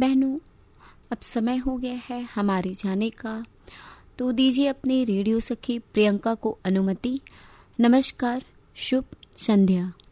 बहनों, अब समय हो गया है हमारे जाने का, तो दीजिए अपनी रेडियो सखी प्रियंका को अनुमति। नमस्कार, शुभ संध्या।